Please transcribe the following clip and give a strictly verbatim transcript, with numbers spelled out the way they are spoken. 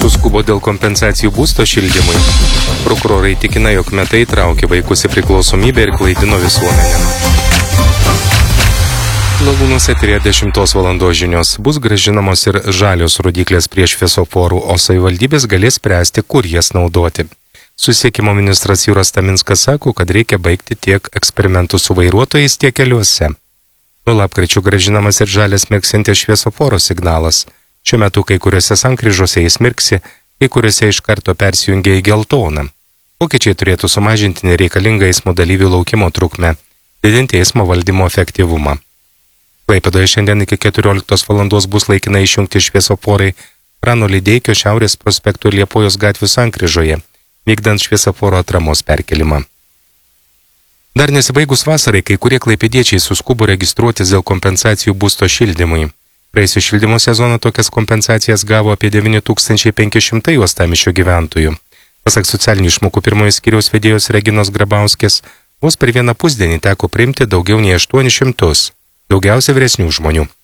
Suskubo dėl kompensacijų būsto šildymui. Prokurorai tikina, jog metai traukė vaikus į priklausomybę ir klaidino visuomenę. Lagūnos eteryje dešimtos valandos žinios. Bus grąžinamos ir žalios rodyklės prie šviesoforų, o savivaldybės galės spręsti, kur jas naudoti. Susisiekimo ministras Juras Taminskas sako, kad reikia baigti tiek eksperimentų su vairuotojais, tiek keliuose. Nuo lapkričio grąžinamas ir žalias mirksintis šviesoforo signalas. Šiuo metu kai kuriuose sankryžose jis mirksi, kai kuriuose iš karto persijungia į geltoną. Pokyčiai turėtų sumažinti nereikalingą eismo dalyvių laukimo trukmę, didinti eismo valdymo efektyvumą. Klaipėdoje šiandien iki keturioliktos valandos bus laikinai išjungti šviesoforai Prano Lydeikio Šiaurės prospekto ir Liepojos gatvių sankryžoje, vykdant šviesoforo atramos perkelimą. Dar nesibaigus vasarai, kai kurie klaipėdiečiai suskubo registruotis dėl kompensacijų būsto šildymui. Praėjusio šildymo sezoną tokias kompensacijas gavo apie devyni tūkstančiai penki šimtai uostamiesčio gyventojų. Pasak socialinių išmokų pirmojo skyriaus vedėjos Reginos Grabauskės, vos per vieną pusdienį teko priimti daugiau nei aštuonis šimtus, daugiausia vyresnių žmonių.